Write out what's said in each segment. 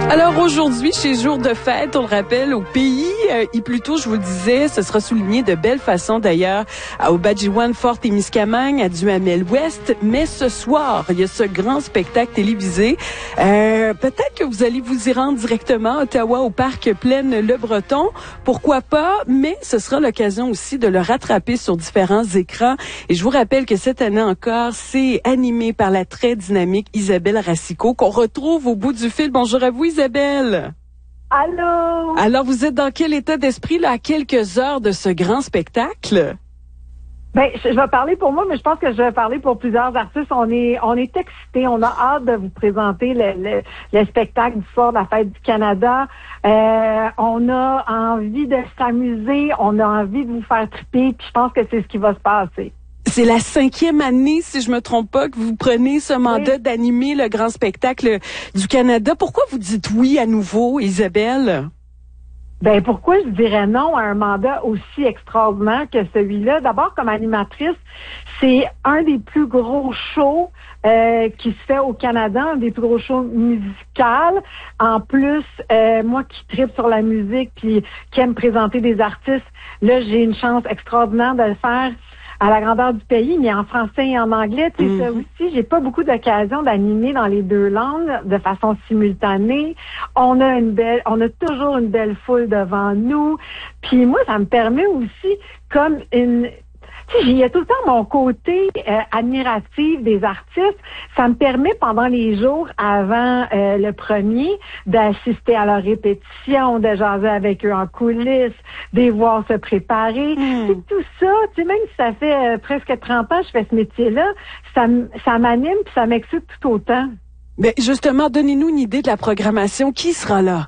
Alors aujourd'hui, chez Jour de fête, on le rappelle, au pays, et plutôt, je vous le disais, ce sera souligné de belle façon d'ailleurs à Obadjiwan, Fort-Témiscamingue, à Duhamel-Ouest. Mais ce soir, il y a ce grand spectacle télévisé. Peut-être que vous allez vous y rendre directement à Ottawa, au parc Plaine-le-Breton. Pourquoi pas? Mais ce sera l'occasion aussi de le rattraper sur différents écrans. Et je vous rappelle que cette année encore, c'est animé par la très dynamique Isabelle Racicot, qu'on retrouve au bout du fil. Bonjour à vous, Isabelle. Allô? Alors, vous êtes dans quel état d'esprit, là, à quelques heures de ce grand spectacle? Ben, je vais parler pour moi, mais je pense que je vais parler pour plusieurs artistes. On est excités. On a hâte de vous présenter le spectacle du soir de la Fête du Canada. On a envie de s'amuser. On a envie de vous faire triper. Puis je pense que c'est ce qui va se passer. C'est la 5e année, si je me trompe pas, que vous prenez ce mandat d'animer le grand spectacle du Canada. Pourquoi vous dites oui à nouveau, Isabelle? Ben, pourquoi je dirais non à un mandat aussi extraordinaire que celui-là? D'abord, comme animatrice, c'est un des plus gros shows qui se fait au Canada, un des plus gros shows musicaux. En plus, moi qui tripe sur la musique puis qui aime présenter des artistes, là, j'ai une chance extraordinaire de le faire à la grandeur du pays, mais en français et en anglais. Tu sais, ça aussi, j'ai pas beaucoup d'occasion d'animer dans les deux langues de façon simultanée. On a toujours une belle foule devant nous. Puis moi, ça me permet aussi comme il y a tout le temps mon côté admiratif des artistes. Ça me permet pendant les jours avant le premier d'assister à leur répétition, de jaser avec eux en coulisses, de les voir se préparer. C'est tout ça, tu sais, même si ça fait presque 30 ans que je fais ce métier-là, ça m'anime puis ça m'excite tout autant. Mais justement, donnez-nous une idée de la programmation. Qui sera là?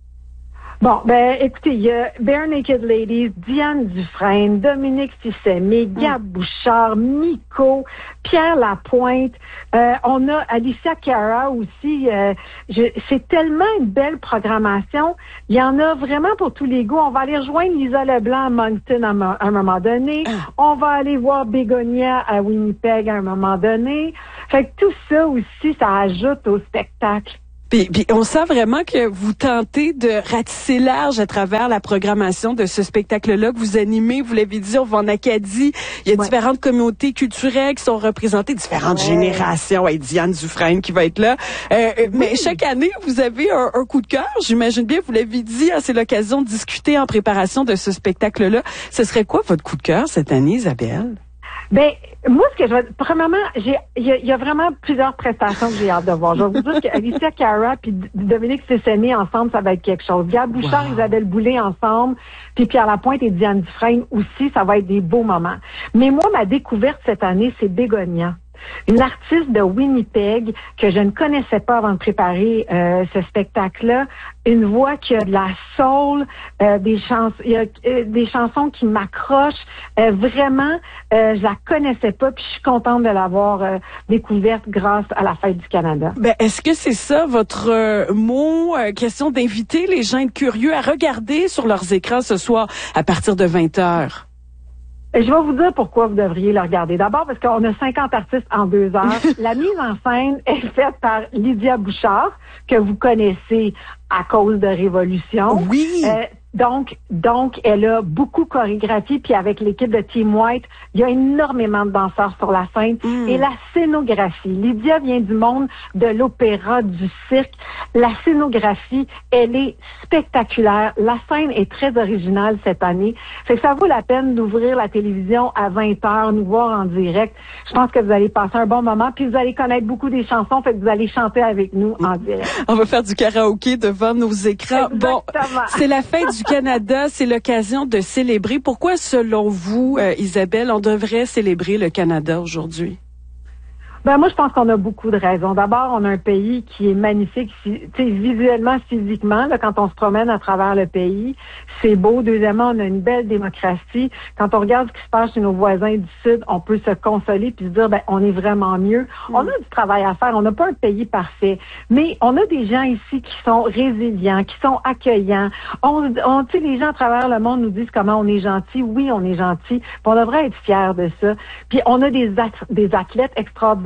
Bon, ben, écoutez, il y a Bare Naked Ladies, Diane Dufresne, Dominique Fils-Aimé, Gab Bouchard, Miko, Pierre Lapointe. On a Alicia Cara aussi. C'est tellement une belle programmation. Il y en a vraiment pour tous les goûts. On va aller rejoindre Lisa Leblanc à Moncton à un moment donné. On va aller voir Bégonia à Winnipeg à un moment donné. Fait que tout ça aussi, ça ajoute au spectacle. Puis on sent vraiment que vous tentez de ratisser large à travers la programmation de ce spectacle-là que vous animez. Vous l'avez dit, on va en Acadie. Il y a différentes communautés culturelles qui sont représentées, différentes générations. Et Diane Dufresne qui va être là. Mais chaque année, vous avez un coup de cœur. J'imagine bien, vous l'avez dit, c'est l'occasion de discuter en préparation de ce spectacle-là. Ce serait quoi votre coup de cœur cette année, Isabelle? Ben, moi, premièrement, il y a vraiment plusieurs prestations que j'ai hâte de voir. Je vais vous dire qu'Alicia Cara puis Dominique Fils-Aimé ensemble, ça va être quelque chose. Gab Bouchard, Isabelle Boulay ensemble, puis Pierre Lapointe et Diane Dufresne aussi, ça va être des beaux moments. Mais moi, ma découverte cette année, c'est Bégonia. Une artiste de Winnipeg que je ne connaissais pas avant de préparer ce spectacle-là. Une voix qui a de la soul, des chansons qui m'accrochent. Vraiment, je la connaissais pas, puis je suis contente de l'avoir découverte grâce à la Fête du Canada. Ben, est-ce que c'est ça votre mot, question d'inviter les gens curieux à regarder sur leurs écrans ce soir à partir de 20h? Je vais vous dire pourquoi vous devriez le regarder. D'abord, parce qu'on a 50 artistes en 2 heures. La mise en scène est faite par Lydia Bouchard, que vous connaissez à cause de Révolution. Oui. Donc, elle a beaucoup chorégraphié, puis avec l'équipe de Team White, il y a énormément de danseurs sur la scène. Et la scénographie, Lydia vient du monde de l'opéra, du cirque. La scénographie, elle est spectaculaire. La scène est très originale cette année. Fait que ça vaut la peine d'ouvrir la télévision à 20h, nous voir en direct. Je pense que vous allez passer un bon moment, puis vous allez connaître beaucoup des chansons, fait que vous allez chanter avec nous en direct. On va faire du karaoké devant nos écrans. Exactement. Bon, c'est la Fête du Canada, c'est l'occasion de célébrer. Pourquoi, selon vous, Isabelle, on devrait célébrer le Canada aujourd'hui? Ben moi, je pense qu'on a beaucoup de raisons. D'abord, on a un pays qui est magnifique, visuellement, physiquement. Là, quand on se promène à travers le pays, c'est beau. Deuxièmement, on a une belle démocratie. Quand on regarde ce qui se passe chez nos voisins du Sud, on peut se consoler puis se dire, ben, on est vraiment mieux. On a du travail à faire. On n'a pas un pays parfait, mais on a des gens ici qui sont résilients, qui sont accueillants. Tu sais, les gens à travers le monde nous disent comment on est gentil. Oui, on est gentil. On devrait être fiers de ça. Puis on a des athlètes extraordinaires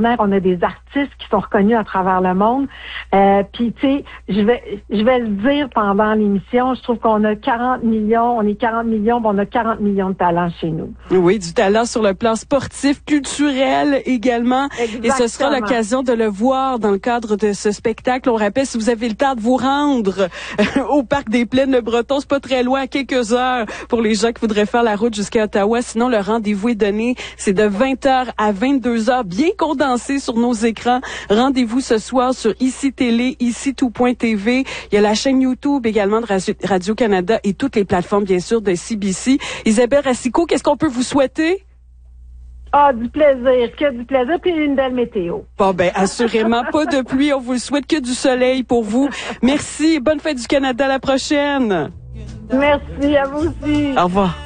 extraordinaires. On a des artistes qui sont reconnus à travers le monde. Puis, tu sais, je vais le dire pendant l'émission, je trouve qu'on a 40 millions, on a 40 millions de talents chez nous. Oui, du talent sur le plan sportif, culturel également. Exactement. Et ce sera l'occasion de le voir dans le cadre de ce spectacle. On rappelle, si vous avez le temps de vous rendre au Parc des Plaines, le Breton, c'est pas très loin, à quelques heures pour les gens qui voudraient faire la route jusqu'à Ottawa. Sinon, le rendez-vous est donné. C'est de 20h à 22h, bien condensé sur nos écrans. Rendez-vous ce soir sur ICI Télé, ICI-tout.tv. Il y a la chaîne YouTube également de Radio-Canada et toutes les plateformes, bien sûr, de CBC. Isabelle Racicot, qu'est-ce qu'on peut vous souhaiter? Ah, du plaisir, que du plaisir, puis une belle météo. Bon, ben, assurément, pas de pluie. On vous le souhaite, que du soleil pour vous. Merci. Bonne fête du Canada, à la prochaine. Merci, à vous aussi. Au revoir.